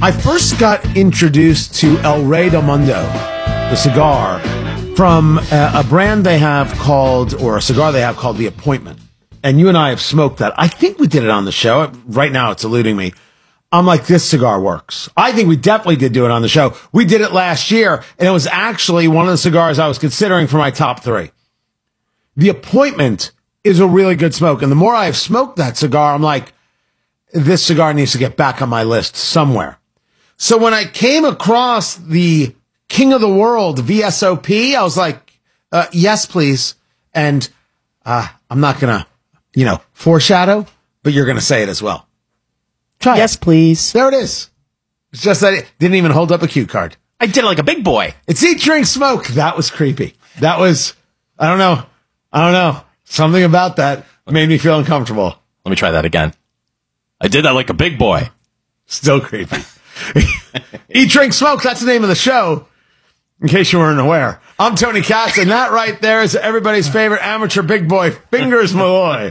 I first got introduced to El Rey del Mundo, the cigar, from a brand they have called, or a cigar they have called The Appointment. And you and I have smoked that. I think we did it on the show. Right now it's eluding me. I'm like, this cigar works. I think we definitely did do it on the show. We did it last year, and it was actually one of the cigars I was considering for my top 3. The Appointment is a really good smoke. And the more I have smoked that cigar, I'm like, this cigar needs to get back on my list somewhere. So when I came across the King of the World VSOP, I was like, yes, please. And I'm not going to, foreshadow, but you're going to say it as well. Try yes, it. please. There it is. It's just that it didn't even hold up a cue card. I did it like a big boy. It's Eat, Drink, Smoke. That was creepy. That was, I don't know. Something about that made me feel uncomfortable. Let me try that again. I did that like a big boy. Still creepy. Eat, Drink, Smoke. That's the name of the show, in case you weren't aware. I'm Tony Katz, and that right there is everybody's favorite amateur big boy, Fingers Malloy.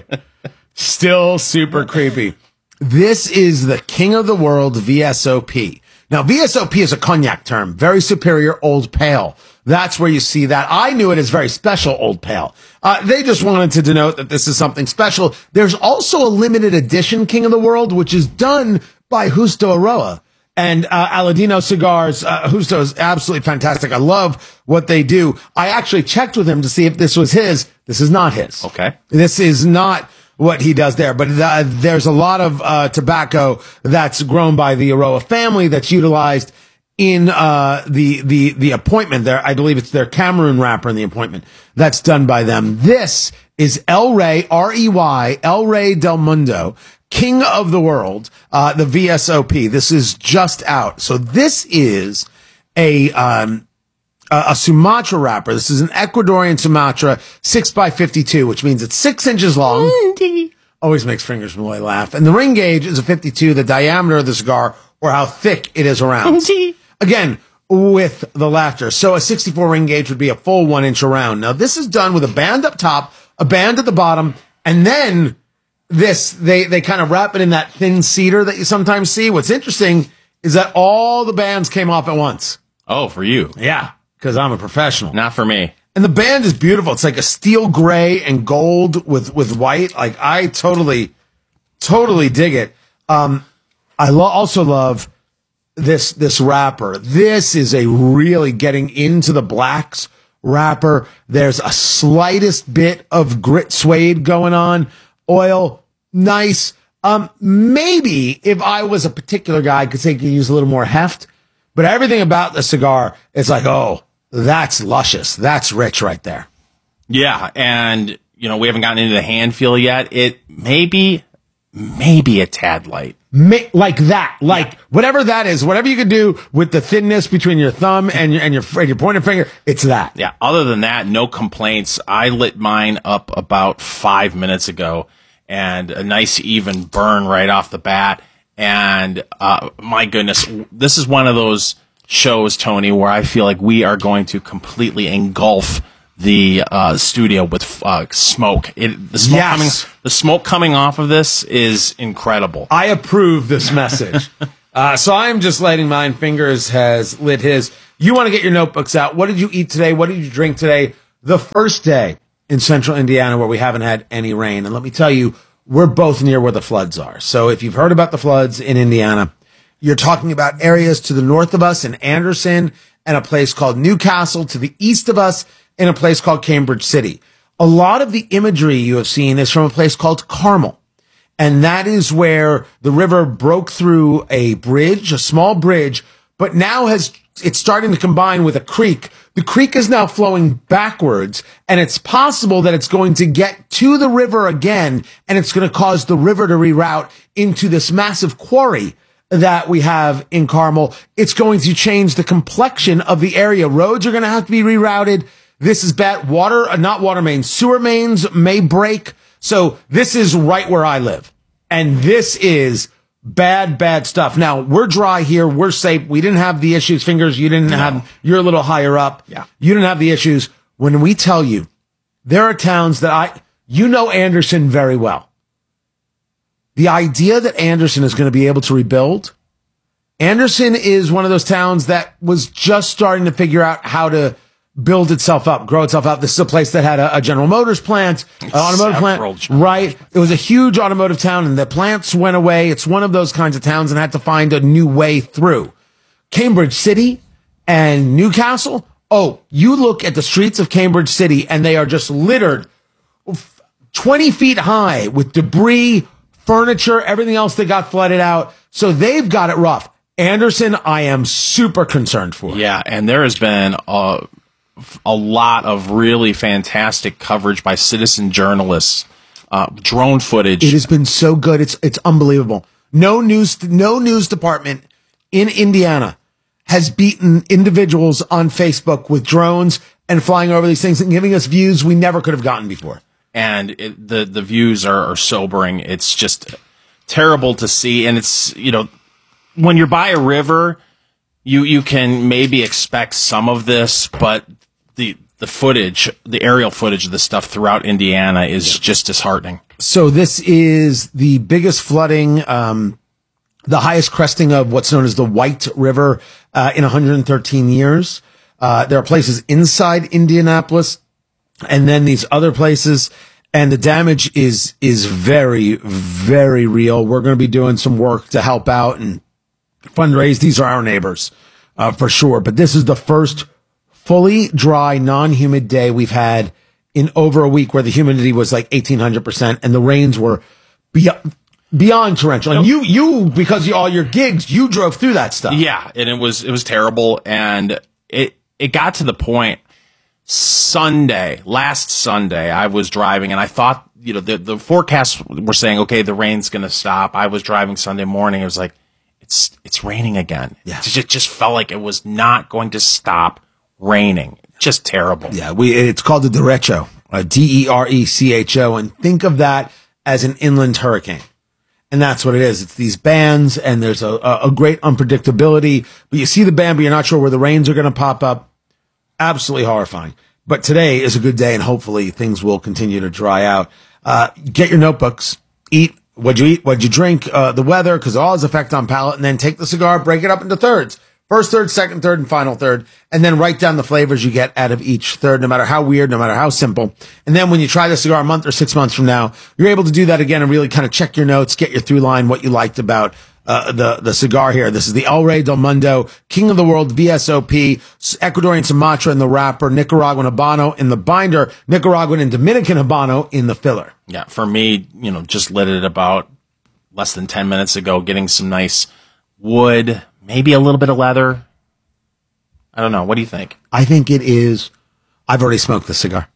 Still super creepy. This is the King of the World VSOP. Now, VSOP is a cognac term, very superior old pale. That's where you see that. I knew it as very special old pale. They just wanted to denote that this is something special. There's also a limited edition King of the World, which is done by Justo Aroa and Aladino Cigars. Justo is absolutely fantastic. I love what they do. I actually checked with him to see if this was his. This is not his. Okay. This is not what he does there. But there's a lot of tobacco that's grown by the Aroa family that's utilized in the Appointment there. I believe it's their Cameroon wrapper in the Appointment that's done by them. This is El Rey, R-E-Y, El Rey del Mundo, King of the World, the VSOP. This is just out. So this is a Sumatra wrapper. This is an Ecuadorian Sumatra 6x52, which means it's 6 inches long. Always makes Fingers Malloy laugh. And the ring gauge is a 52, the diameter of the cigar, or how thick it is around. Again, with the laughter. So a 64 ring gauge would be a full 1 inch around. Now, this is done with a band up top, a band at the bottom, and then they kind of wrap it in that thin cedar that you sometimes see. What's interesting is that all the bands came off at once. Oh, for you. Yeah, because I'm a professional. Not for me. And the band is beautiful. It's like a steel gray and gold with white. Like, I totally dig it. I also love this wrapper. This is a really getting into the blacks wrapper. There's a slightest bit of grit suede going on. Oil, nice. Maybe if I was a particular guy, I could say you could use a little more heft. But everything about the cigar is like, oh, that's luscious. That's rich right there. Yeah, and, we haven't gotten into the hand feel yet. It maybe a tad light. Like that. Whatever that is, whatever you could do with the thinness between your thumb and your pointer finger, it's that. Yeah, other than that, no complaints. I lit mine up about 5 minutes ago, and a nice even burn right off the bat. And my goodness, this is one of those shows, Tony, where I feel like we are going to completely engulf the studio with smoke. The smoke coming off of this is incredible. I approve this message. So I'm just lighting mine. Fingers has lit his. You want to get your notebooks out. What did you eat today? What did you drink today? The first day in central Indiana where we haven't had any rain. And let me tell you, we're both near where the floods are. So if you've heard about the floods in Indiana, you're talking about areas to the north of us in Anderson and a place called Newcastle to the east of us in a place called Cambridge City. A lot of the imagery you have seen is from a place called Carmel. And that is where the river broke through a bridge, a small bridge, but now it's starting to combine with a creek. The creek is now flowing backwards, and it's possible that it's going to get to the river again, and it's going to cause the river to reroute into this massive quarry that we have in Carmel. It's going to change the complexion of the area. Roads are going to have to be rerouted. This is bad. Water mains, sewer mains may break. So this is right where I live. And this is bad stuff. Now, we're dry here. We're safe. We didn't have the issues. Fingers, you didn't have, you're a little higher up. Yeah. You didn't have the issues. When we tell you, there are towns that you know Anderson very well. The idea that Anderson is going to be able to rebuild Anderson is one of those towns that was just starting to figure out how to build itself up, grow itself up. This is a place that had a General Motors plant, an automotive plant, right? It was a huge automotive town, and the plants went away. It's one of those kinds of towns and had to find a new way through. Cambridge City and Newcastle. Oh, you look at the streets of Cambridge City, and they are just littered 20 feet high with debris, furniture, everything else that got flooded out. So they've got it rough. Anderson, I am super concerned for. Yeah, and there has been a lot of really fantastic coverage by citizen journalists, drone footage. It has been so good. It's unbelievable. No news department in Indiana has beaten individuals on Facebook with drones and flying over these things and giving us views we never could have gotten before. And the views are sobering. It's just terrible to see. And it's, when you're by a river, you can maybe expect some of this, but the footage, the aerial footage of this stuff throughout Indiana is just disheartening. So this is the biggest flooding, the highest cresting of what's known as the White River in 113 years. There are places inside Indianapolis and then these other places, and the damage is very, very real. We're going to be doing some work to help out and fundraise. These are our neighbors, for sure. But this is the first fully dry, non-humid day we've had in over a week, where the humidity was like 1,800% and the rains were beyond torrential. And you, because of all your gigs, you drove through that stuff. Yeah. And it was terrible. And it got to the point last Sunday, I was driving and I thought, the forecasts were saying, okay, the rain's going to stop. I was driving Sunday morning. It was like, it's raining again. Yeah. It just felt like it was not going to stop raining. Just terrible. Yeah. It's called the derecho, Derecho. And think of that as an inland hurricane. And that's what it is. It's these bands, and there's a great unpredictability, but you see the band, but you're not sure where the rains are going to pop up. Absolutely horrifying. But today is a good day, and hopefully things will continue to dry out. Get your notebooks, eat. What'd you eat? What'd you drink? The weather, because it all has effect on palate, and then take the cigar, break it up into thirds. First third, second third, and final third. And then write down the flavors you get out of each third, no matter how weird, no matter how simple. And then when you try the cigar a month or 6 months from now, you're able to do that again and really kind of check your notes, get your through line, what you liked about the cigar here. This is the El Rey del Mundo, King of the World VSOP, Ecuadorian Sumatra in the wrapper, Nicaraguan Habano in the binder, Nicaraguan and Dominican Habano in the filler. Yeah, for me, just lit it about less than 10 minutes ago, getting some nice wood, maybe a little bit of leather. I don't know. What do you think? I think it is. I've already smoked the cigar.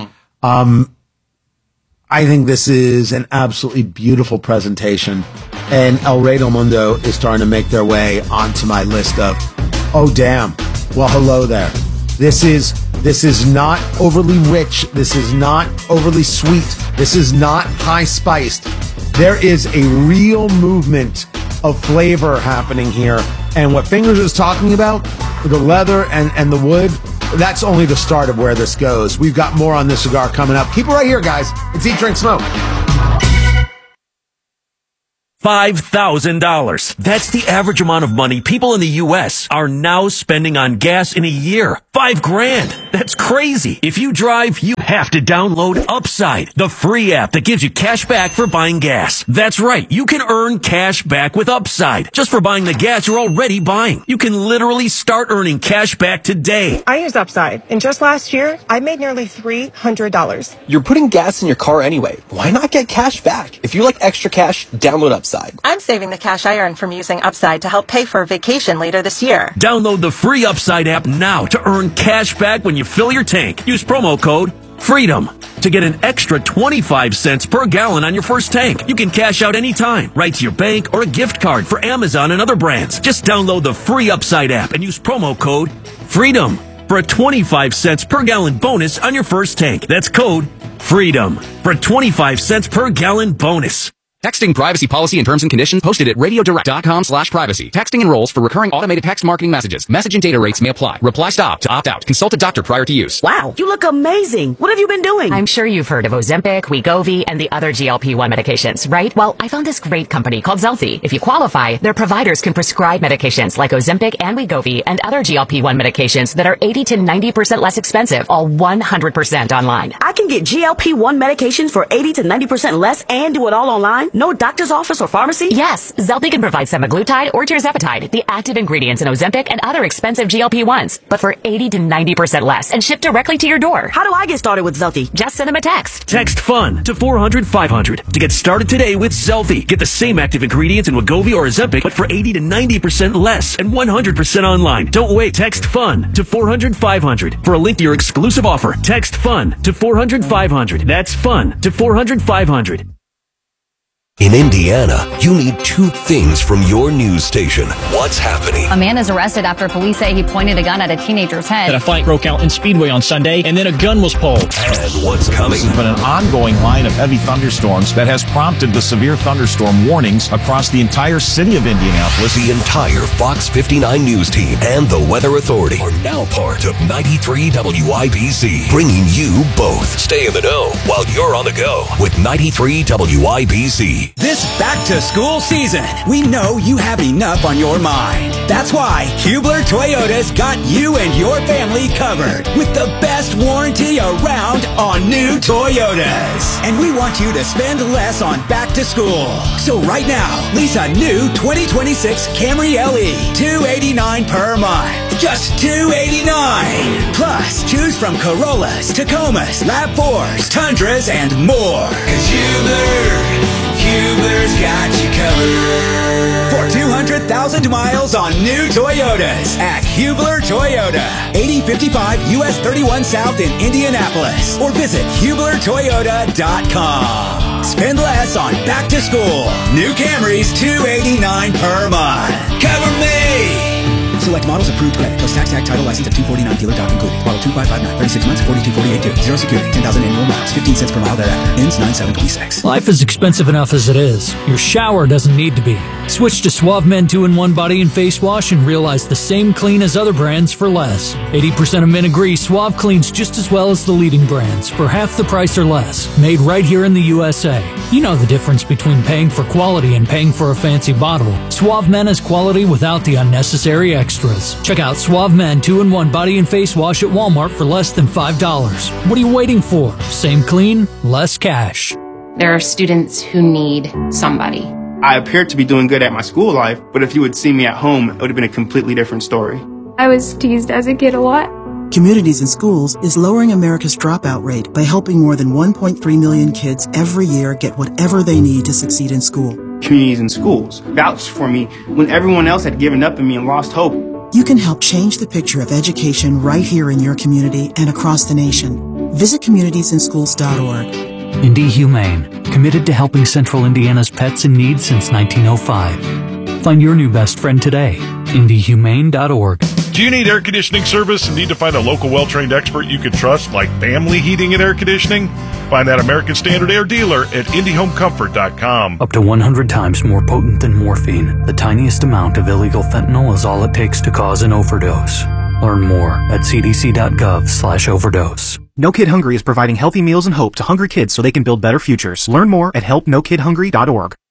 I think this is an absolutely beautiful presentation, and El Rey del Mundo is starting to make their way onto my list of, oh damn, well hello there. This is not overly rich. This is not overly sweet. This is not high spiced. There is a real movement of flavor happening here, and what Fingers is talking about, the leather and the wood, that's only the start of where this goes. We've got more on this cigar coming up. Keep it right here, guys. It's Eat, Drink, Smoke. $5,000. That's the average amount of money people in the U.S. are now spending on gas in a year. $5,000. That's crazy. If you drive, you have to download Upside, the free app that gives you cash back for buying gas. That's right. You can earn cash back with Upside just for buying the gas you're already buying. You can literally start earning cash back today. I use Upside, and just last year, I made nearly $300. You're putting gas in your car anyway. Why not get cash back? If you like extra cash, download Upside. I'm saving the cash I earn from using Upside to help pay for a vacation later this year. Download the free Upside app now to earn cash back when you fill your tank. Use promo code FREEDOM to get an extra 25 cents per gallon on your first tank. You can cash out anytime, right to your bank or a gift card for Amazon and other brands. Just download the free Upside app and use promo code FREEDOM for a 25 cents per gallon bonus on your first tank. That's code FREEDOM for a 25 cents per gallon bonus. Texting privacy policy and terms and conditions posted at radiodirect.com/privacy. Texting enrolls for recurring automated text marketing messages. Message and data rates may apply. Reply stop to opt out. Consult a doctor prior to use. Wow, you look amazing. What have you been doing? I'm sure you've heard of Ozempic, Wegovy, and the other GLP-1 medications, right? Well, I found this great company called Zelfie. If you qualify, their providers can prescribe medications like Ozempic and Wegovy and other GLP-1 medications that are 80 to 90% less expensive, all 100% online. I can get GLP-1 medications for 80 to 90% less and do it all online? No doctor's office or pharmacy? Yes, Zelfie can provide semaglutide or tirzepatide, the active ingredients in Ozempic and other expensive GLP-1s, but for 80 to 90% less and shipped directly to your door. How do I get started with Zelfie? Just send them a text. Text FUN to 400-500 to get started today with Zelfie. Get the same active ingredients in Wegovy or Ozempic, but for 80 to 90% less and 100% online. Don't wait. Text FUN to 400-500 for a link to your exclusive offer. Text FUN to 400-500. That's FUN to 400-500. In Indiana, you need two things from your news station. What's happening? A man is arrested after police say he pointed a gun at a teenager's head. A fight broke out in Speedway on Sunday, and then a gun was pulled. And what's coming? There's been an ongoing line of heavy thunderstorms that has prompted the severe thunderstorm warnings across the entire city of Indianapolis. The entire Fox 59 news team and the Weather Authority are now part of 93 WIBC, bringing you both. Stay in the know while you're on the go with 93 WIBC. This back-to-school season, we know you have enough on your mind. That's why Hubler Toyota's got you and your family covered with the best warranty around on new Toyotas. And we want you to spend less on back-to-school. So right now, lease a new 2026 Camry LE, $289 per month. Just $289. Plus, choose from Corollas, Tacomas, RAV4s, Tundras, and more. 'Cause Hubler's got you covered. For 200,000 miles on new Toyotas at Hubler Toyota. 8055 US 31 South in Indianapolis. Or visit HublerToyota.com. Spend less on back to school. New Camrys, $289 per month. Cover me! Select models approved credit. Plus tax, title, license at 249, dealer doc included. Model 2559, 36 months, 42,482. Zero security, 10,000 annual miles, 15 cents per mile thereafter. Ends 9/7/26. Life is expensive enough as it is. Your shower doesn't need to be. Switch to Suave Men 2-in-1 Body and Face Wash and realize the same clean as other brands for less. 80% of men agree Suave cleans just as well as the leading brands for half the price or less. Made right here in the USA. You know the difference between paying for quality and paying for a fancy bottle. Suave Men is quality without the unnecessary extras. Check out Suave Men 2-in-1 Body and Face Wash at Walmart for less than $5. What are you waiting for? Same clean, less cash. There are students who need somebody. I appeared to be doing good at my school life, but if you would see me at home, it would have been a completely different story. I was teased as a kid a lot. Communities in Schools is lowering America's dropout rate by helping more than 1.3 million kids every year get whatever they need to succeed in school. Communities in Schools vouched for me when everyone else had given up on me and lost hope. You can help change the picture of education right here in your community and across the nation. Visit communitiesInschools.org. Indy Humane, committed to helping Central Indiana's pets in need since 1905. Find your new best friend today. IndyHumane.org. Do you need air conditioning service and need to find a local well-trained expert you can trust, like Family Heating and Air Conditioning? Find that American Standard Air dealer at IndyHomeComfort.com. Up to 100 times more potent than morphine, the tiniest amount of illegal fentanyl is all it takes to cause an overdose. Learn more at cdc.gov/overdose. No Kid Hungry is providing healthy meals and hope to hungry kids so they can build better futures. Learn more at helpnokidhungry.org.